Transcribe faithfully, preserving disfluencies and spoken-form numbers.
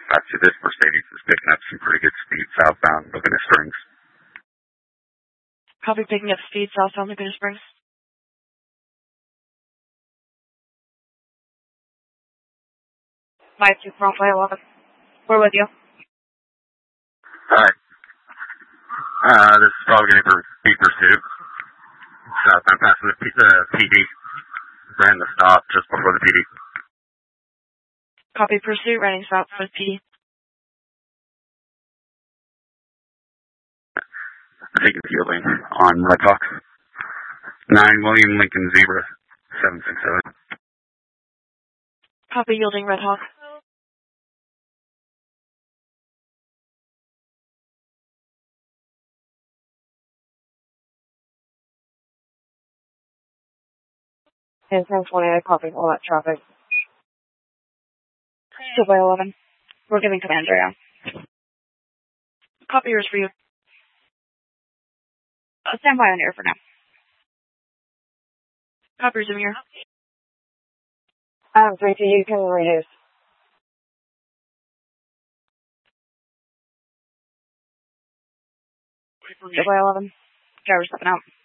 Actually, this Mercedes is picking up some pretty good speed southbound Laguna Springs. Copy, picking up speed southbound Laguna Springs. five two from five eleven. We're with you. Alright. Uh, this is probably going to be pursuit. Southbound past the P- uh, P D. Ran the stop just before the P D. Copy, pursuit, running south with P D. Taking fielding on Red Hawk. nine William Lincoln Zebra seven six seven. Copy, yielding Red Hawk. And ten twenty-eight, copy, all that traffic. two by eleven. We're giving command area. Copy, yours for you. Uh, stand by on air for now. Copy, resume here. Um, three two, you can reduce. two by eleven. Driver stepping out.